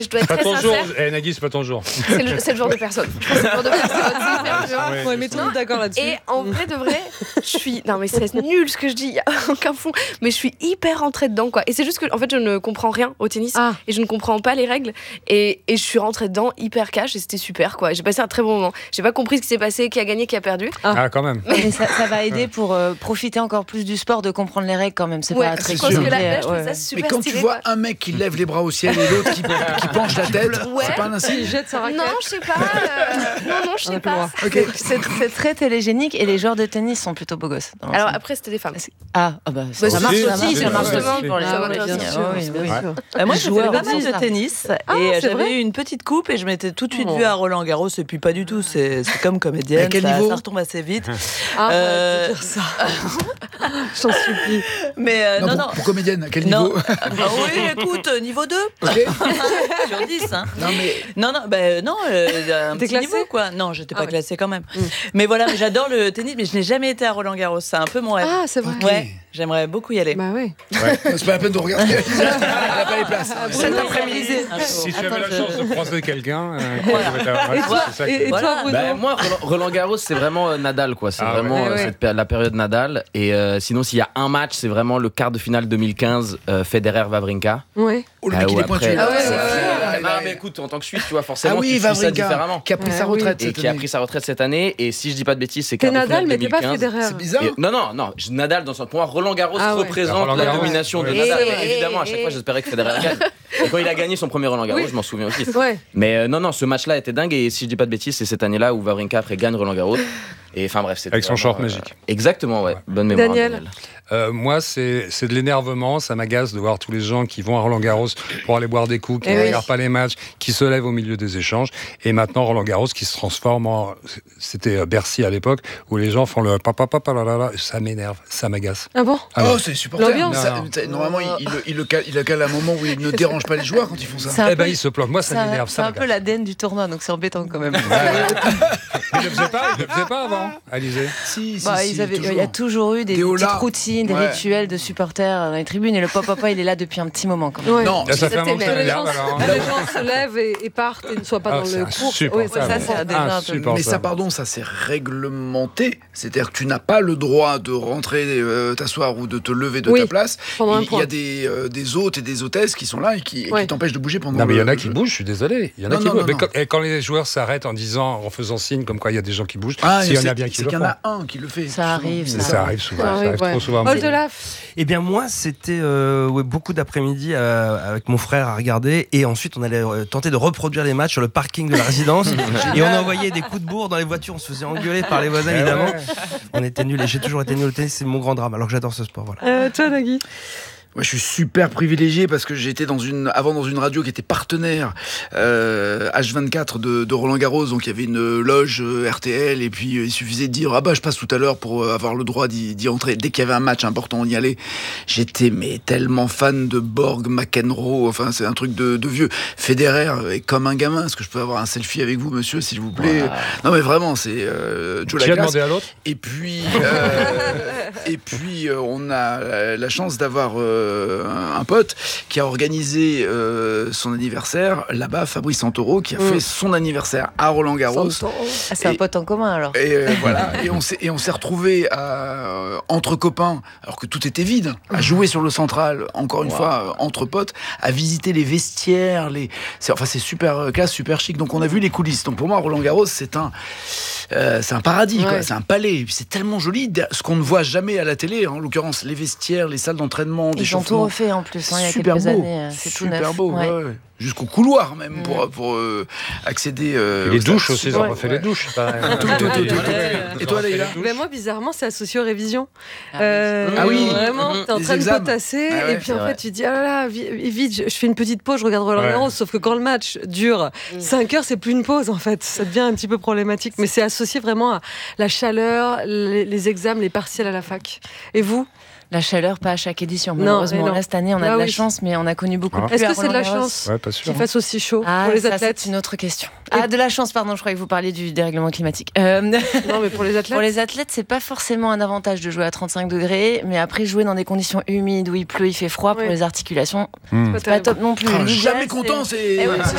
Je dois être Pas très ton jour, sincère. Nagui, c'est pas ton jour. C'est le genre de personne. Je pense que c'est le genre de personne. C'est hyper dur. Ouais, mettons-nous d'accord là-dessus. Et en vrai de vrai, je suis. Non, mais c'est nul ce que je dis, il n'y a aucun fond. Mais je suis hyper rentrée dedans, quoi. Et c'est juste que, en fait, je ne comprends rien au tennis. Et je ne comprends pas les règles. Et je suis rentrée dedans hyper cash et c'était super, quoi. J'ai passé un très bon moment. J'ai pas compris ce qui s'est passé, qui a gagné, qui a perdu. Ah, quand même. Mais ça va aider pour profiter encore plus du sport, de comprendre les règles quand même. C'est pas très je pense que compliqué. là, je trouve ça super Mais quand stylé, tu vois quoi. un mec qui lève les bras au ciel et l'autre qui penche la tête, c'est pas un insigne. Il jette sa raquette. Non, je sais pas. Non, je sais pas. C'est très télégénique et les joueurs de tennis sont plutôt beaux gosses. Alors après, c'était des femmes. Ça marche aussi, ça marche aussi pour les Ça hommes. marche bien aussi, sûr. bien sûr. Oui. Moi, j'ai fait Joueur pas mal aussi. de tennis et c'est j'avais vrai eu une petite coupe et je m'étais tout de suite vue à Roland Garros et puis pas du tout. C'est comme comédienne, À quel ça niveau retombe assez vite. Arrête de dire ça. J'en supplie. Mais non. Pour comédienne, à quel Non. niveau? Ah oui, écoute, niveau 2 sur 10. Hein. Non, mais Non, un T'es petit classée niveau quoi. Non, j'étais pas ouais. classée quand même. Mais voilà, mais j'adore le tennis, mais je n'ai jamais été à Roland Garros. C'est un peu mon rêve. Ah, c'est vrai. Ouais, j'aimerais beaucoup y aller. Bah ouais. c'est pas la peine de regarder. Elle a pas les places. Cet après-midi. Si tu avais la chance de croiser quelqu'un, Et toi, Bruno Bah, moi, Roland Garros, c'est vraiment Nadal, quoi. C'est vraiment la période Nadal. Et sinon, s'il y a un match, c'est vraiment le quart de finale 2015, Federer-Wawrinka. Ouais. Oh, le mec, il est pointu. Non, mais écoute, en tant que Suisse, tu vois, forcément, Ah oui, tu suis ça Wawrinka, différemment. qui a pris sa retraite Et cette qui a année. pris sa retraite cette année. Et si je dis pas de bêtises, c'est T'es quart de Nadal, finale mais t'es pas 2015. Federer. C'est bizarre. Non, Nadal, dans son point, Roland Garros Ah ouais. représente Roland la Garros, domination de ouais. Nadal. Évidemment, à chaque fois, j'espérais que Federer gagne. Et quand il a gagné son premier Roland Garros, je m'en souviens aussi. Ouais. Mais non, ce match-là était dingue. Et si je dis pas de bêtises, c'est cette année-là où Wawrinka après gagne Roland Garros. Et enfin bref, c'était Avec son vraiment, short magique. Exactement, ouais. Bonne mémoire. Daniel. Moi, c'est de l'énervement. Ça m'agace de voir tous les gens qui vont à Roland-Garros pour aller boire des coups, qui ne regardent pas les matchs, qui se lèvent au milieu des échanges. Et maintenant, Roland-Garros qui se transforme en... C'était Bercy à l'époque, où les gens font le papa. Ça m'énerve, ça m'agace. Ah bon? Oh, c'est supporter. L'ambiance. Normalement, il le cale à un moment où il ne dérange pas les joueurs quand ils font ça. Eh ben, il se planque. Moi, ça m'énerve. C'est un peu l'ADN du tournoi, donc c'est embêtant quand même. Il ne le faisait pas avant, Alizé. Si, Il y a toujours eu des petites holas. routines, des Ouais. rituels de supporters dans les tribunes. Et le papa, il est là depuis un petit moment quand même. Ouais. Non, Ça fait un moment que ça Que les m'énerve, alors. gens se lèvent et partent et ne soient pas dans le cours. Insupportable. ça, c'est déjà un peu- Insupportable. mais ça, pardon, ça c'est réglementé. C'est-à-dire que tu n'as pas le droit de rentrer t'asseoir ou de te lever de ta place. pendant un Il y point. a des hôtes et des hôtesses qui sont là et qui t'empêchent de bouger pendant Non, mais il y en a le qui jeu. bougent, je suis désolé. Il y en a Non, qui non, bougent. non, Mais non. quand les joueurs s'arrêtent en disant, en faisant signe comme quoi il y a des gens qui bougent, Ah, s'il y en a c'est bien qui le qu'il y en font. a un qui le fait. Ça arrive, Ça arrive souvent, ça arrive ouais. trop souvent. Oldelaf. Eh bien moi c'était beaucoup d'après-midi avec mon frère à regarder et ensuite on allait tenter de reproduire les matchs sur le parking de la résidence et on envoyait des coups de bourre dans les voitures, on se faisait engueuler par les voisins évidemment. On était nuls et j'ai toujours été nul au tennis, c'est mon grand drame alors que j'adore ce sport. Voilà. Toi, Nagui. Moi, je suis super privilégié parce que j'étais avant dans une radio qui était partenaire H24 de Roland Garros, donc il y avait une loge RTL et puis il suffisait de dire je passe tout à l'heure pour avoir le droit d'y entrer. Dès qu'il y avait un match important, on y allait. J'étais tellement fan de Borg, McEnroe, enfin c'est un truc de vieux. Federer est comme un gamin. Est-ce que je peux avoir un selfie avec vous, monsieur, s'il vous plaît? Non mais vraiment, c'est Joe Qui a Lacasse. demandé à l'autre? Et puis on a la chance d'avoir un pote qui a organisé son anniversaire là-bas, Fabrice Santoro, qui a fait son anniversaire à Roland Garros. C'est un pote en commun alors. Et voilà, et on s'est retrouvés entre copains, alors que tout était vide, à jouer sur le central, encore une fois entre potes, à visiter les vestiaires, c'est super classe, super chic. Donc on a vu les coulisses. Donc pour moi, Roland Garros, c'est un paradis, quoi. C'est un palais. Et puis c'est tellement joli, ce qu'on ne voit jamais à la télé, en l'occurrence les vestiaires, les salles d'entraînement, des Ils ont tout refait en plus, il y a super quelques beau, années. C'est tout super neuf. beau, Ouais. ouais. Jusqu'au couloir même pour accéder. Et les douches aussi, ils ont refait les douches. Tout. Et toi, Leïla? Ben moi, bizarrement, c'est associé aux révisions. Ah oui. Vraiment, t'es en Les train de examens. potasser, Ah ouais, et puis en c'est fait, tu te dis, ah là là, vite, je fais une petite pause, je regarde Roland Garros, sauf que quand le match dure 5 heures, c'est plus une pause en fait. Ça devient un petit peu problématique, mais c'est associé vraiment à la chaleur, les examens, les partiels à la fac. Et vous? La chaleur, pas à chaque édition. Non, Malheureusement, non. là, cette année, on a Ah de la oui. chance, mais on a connu beaucoup de pluie Est-ce à que c'est de la Roland-Garros. chance Ouais, pas sûr. qu'il fasse aussi chaud Ah, pour les ça, athlètes? c'est une autre question. Ah, de la chance, pardon, je croyais que vous parliez du dérèglement climatique. Non, mais pour les athlètes? Pour les athlètes, c'est pas forcément un avantage de jouer à 35 degrés, mais après, jouer dans des conditions humides où il pleut, il fait froid, pour Oui. les articulations, C'est c'est pas top non plus. Ah, L'idéal, jamais c'est- content, Eh ouais,